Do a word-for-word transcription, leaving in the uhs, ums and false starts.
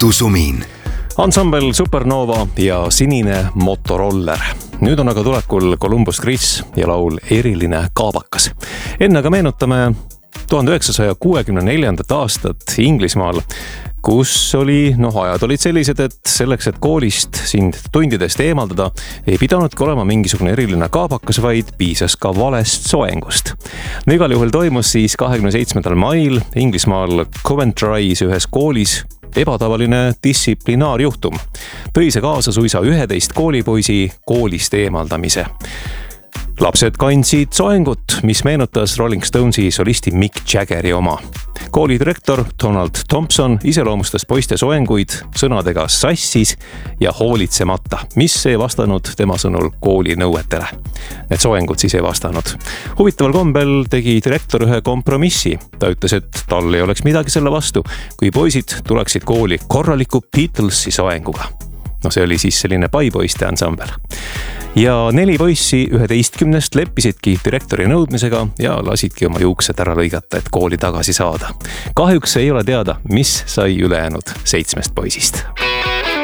jutusumin. Ansambel Supernova ja Sinine Motoroller. Nüüd on aga tulekul Columbus Chris ja laul Eriline kaabakas. Enne aga meenutame tuhande üheksasaja kuuekümne neljandat aastat Inglismaal, kus oli, noh, ajad olid sellised, et selleks, et koolist sind tundidest eemaldada, ei pidanudki olema mingisugune eriline kaabakas, vaid piisas ka valest soengust. No igal juhul toimus siis kahekümne seitsmendal mail Inglismaal Coventry's ühes koolis ebatavaline distsiplinaarjuhtum. Tõi see kaasa suisa üheteist koolipoisi koolist eemaldamise. Lapsed kandsid soengut, mis meenutas Rolling Stonesi solisti Mick Jaggeri oma. Kooli direktor Donald Thompson iseloomustas poiste soenguid sõnadega sassis ja hoolitsemata, mis ei vastanud tema sõnul kooli nõuetele. Need soengud siis ei vastanud. Huvitaval kombel tegi direktor ühe kompromissi. Ta ütles, et tal ei oleks midagi selle vastu, kui poisid tuleksid kooli korraliku Beatlesi soenguga. No see oli siis selline paipoiste ansambel. Ja neli poissi üheteistkümnest leppisidki direktori nõudmisega ja lasidki oma juuksed ära lõigata, et kooli tagasi saada. Kahjuks ei ole teada, mis sai ülejäänud seitsmest poisist.